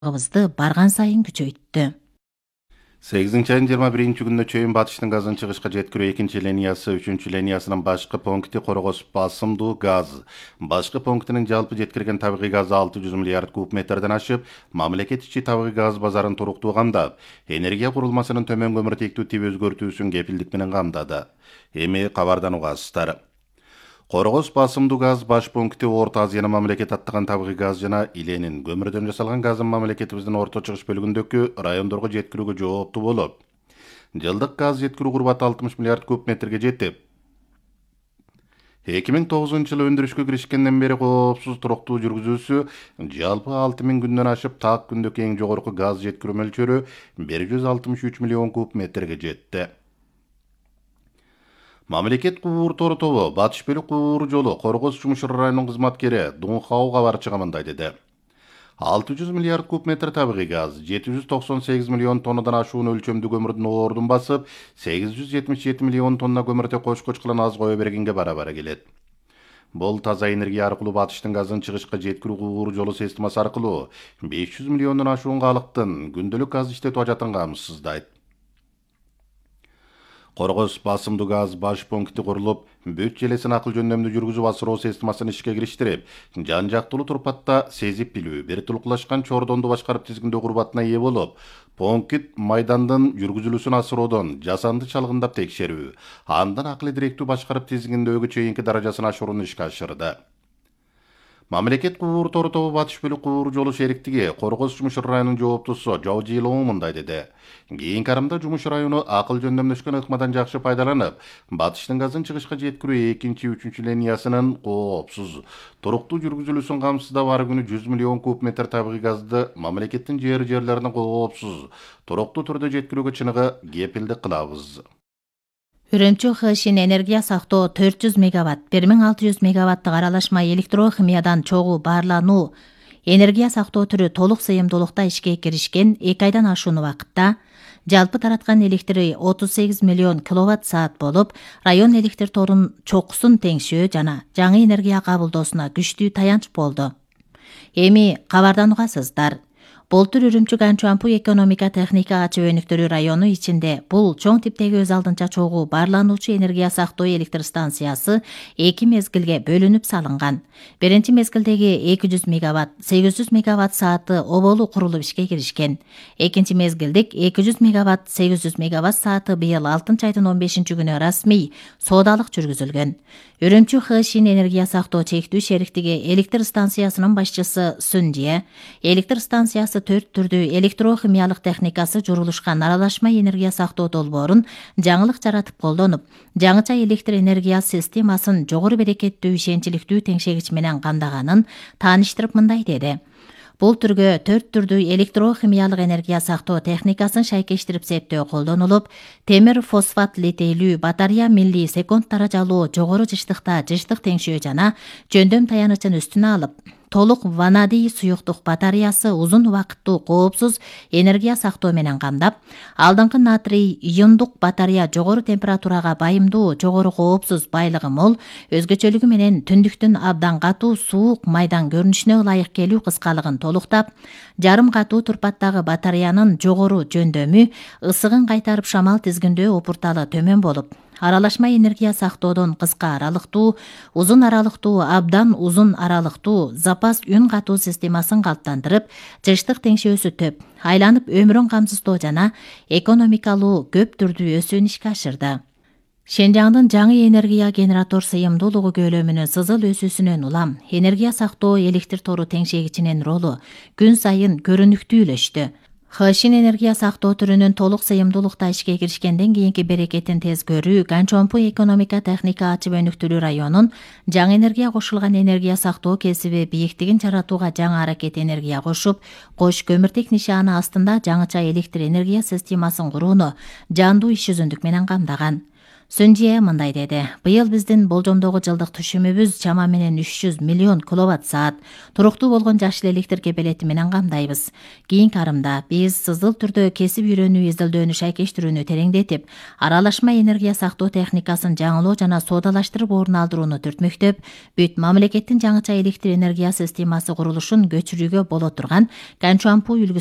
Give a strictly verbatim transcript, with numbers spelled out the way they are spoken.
агыбызды барган сайын күчөйттү. сегизинчи айдын жыйырма биринчи күнүнө чейин батыштын газын чыгышка жеткирүү экинчи линиясы үчүнчү линиясынын башкы пункти Коргоз басымдуу газ. Башкы пунктинин жалпы жеткирген табигый газы алты жүз миллиард куб метрден ашып, мамлекет ичи табигый газ базарын туруктуу камдап, энергия курулмасынын төмөн көмүртектүү тип өзгөртүүсүн кепилдик менен камдады. Эми кабардан угасыздар. Коргоз басымдуу газ баш пункти Орто Азиянын мамлекет аттаган табигый газ жана иленин көмүрдөн жасалган газын мамлекетибиздин орто чыгыш бөлүгүндөгү райондорго жеткирүүгө жооптуу болуп, жылдык газ жеткирүү курбаты алтымыш миллиард куб метрге жетип, эки миң тогузунчу жылы өндүрүшкө киришкенден бери коопсуз туруктуу жүргүзүүсү жалпы алты миң күндөн ашып, так күндүк эң жогорку газ жеткирүү мөлчөрү бир жүз алтымыш үч миллион куб метрге жетти. Мамлекет кубур тору тобу Батыш Бөлүк кубур жолу Коргоз Чумушур районунун кызматкери Дунхау кабар чыгымындай деди. алты жүз миллиард куб метр табигый газ, жети жүз токсон сегиз миллион тоннадан ашуун өлчөмдүү көмүрдүн ордун басып, сегиз жүз жетимиш жети миллион тонна көмүрдө коч-коч кылан аз кое бергенге бара-бара келет. Бул таза энергия аркылуу Батыштын газын чыгышка жеткирүү кубур жолу системасы аркылуу беш жүз миллиондон ашуун калктын күндөлүк газ иштетип ажатын камсыздайт. Коргоз басымдуу газ баш пункти курулуп, бүт желесин акыл жөндөмдүү жүргүзүп асыроо системасын ишке кириштирип, жан жактылуу турпатта сезип билүү, бир тулкулашкан чордонду башкарып тизгиндөө курбатына ээ болуп, пункт майдандын жүргүзүлүүсүн асыроодон жасанды чалгындап текшерүү, андан акылы директүү башкарып тизгиндөөгө чейинки даражасын ашырууну ишке ашырды. Мамлекет кубур тору тобу Батыш Бөлүк кубур жолу шериктиги Коргоз Чумушур районунун жооптусу Жоо Жылоо мындай деди. Кийинки карымда Жумуш району акыл жөндөмдөшкөн ыкмадан жакшы пайдаланып, Батыштын газын чыгышка жеткирүү экинчи, үчүнчү линиясынын коопсуз, туруктуу жүргүзүлүүсүн камсыздап ар күнү жүз миллион куб метр табигый газды мамлекеттин жер жерлерине коопсуз, туруктуу түрдө жеткирүүгө чыныгы кепилдик кылабыз. Үрөмчү ХШин энергия сактоо төрт жүз мегаватт, бир миң алты жүз мегаваттык аралашма электрохимиядан чогуу баарлануу энергия сактоо түрү толук сыйымдуулукта ишке киришкен эки айдан ашуун убакытта жалпы тараткан электри отуз сегиз миллион киловатт саат болуп, район электр торунун чокусун теңшөө жана жаңы энергия кабылдоосуна күчтүү таянч болду. Эми кабардан угасыздар. Болтур Үрүмчү Ганчуампу экономика техника чөбөнүктөрү району ичинде бул чоң типтеги өз алдынча чогуу баарлануучу энергия сактоо электр станциясы эки мезгилге бөлүнүп салынган. Биринчи мезгилдеги эки жүз мегаватт, сегиз жүз мегаватт сааты оболу курулуп ишке киришкен. Экинчи мезгилдик эки жүз мегаватт, сегиз жүз мегаватт сааты быйыл алтынчы айдын он бешинчи күнү расмий соодалык жүргүзүлгөн. Үрүмчү ХШин энергия сактоо чектүү шериктиги электр станциясынын башчысы Сүнжие, электр станциясы төрт түрдүү электрохимиялык техникасы журулушкан аралашма энергия сактоо долбоорун жаңылык жаратып колдонуп, жаңыча электр энергия системасын жогору берекеттүү ишенчиликтүү теңшегич менен камдаганын тааныштырып мындай деди. Бул түргө төрт түрдүү электрохимиялык энергия сактоо техникасын шайкештирип септөө колдонулуп, темир фосфат литейлүү батарея милли секунд даражалуу жогору жыштыкта жыштык теңшөө жана жөндөм таянычын үстүнө алып, толук ванадий суюктук батареясы узун убакыттуу коопсуз энергия сактоо менен камдап, алдыңкы натрий иондук батарея жогору температурага байымдуу, жогору коопсуз байлыгы мол, өзгөчөлүгү менен түндүктүн абдан катуу суук майдан көрүнүшүнө ылайык келүү кыскалыгын толуктап, жарым катуу турпаттагы батареянын жогору жөндөмү ысыгын кайтарып шамал тизгиндөө опурталы төмөн болуп, аралашма энергия сактоодон кыска аралыктуу, узун аралыктуу, абдан узун аралыктуу запас үн катуу системасын калыптандырып, жыштык теңшөөсү төп, айланып өмүрүн камсыздоо жана экономикалуу көп түрдүү өсүүнү ишке ашырды. Шенжаңдын жаңы энергия генератор сыйымдуулугу көлөмүнүн сызыл өсүүсүнөн улам энергия сактоо электр тору теңшегичинин ролу күн сайын көрүнүктүүлөштү. ХШин энергия сактоо түрүнүн толук сыйымдуулукта ишке киришкенден кийинки берекетин тез көрүү Ганчуампу экономика техника чөбөнүктөрү районун жаңы энергия кошулган энергия сактоо кесиби бийиктигин жаратууга жаңы аракет энергия кошуп, кош көмүртек нишаны астында жаңыча электр энергия системасын курууну жандуу иш жүзүндүк менен камдаган. Сүнжие мындай деди: быйыл биздин болжомдогу жылдык түшүмүбүз чама менен үч жүз миллион киловатт саат. Туруктуу болгон жашыл электр кепелети менен камдайбыз. Кийинки арымда биз сызыл түрдө кесип үйрөнүү изилдөөнү шайкештирүүнү тереңдетип, аралашма энергия сактоо техникасын жаңылоо жана соодалаштырып орун алдырууну түртмөктөп, бүт мамлекеттин жаңыча электр энергия системасы курулушун көчүрүүгө боло турган Канчуампу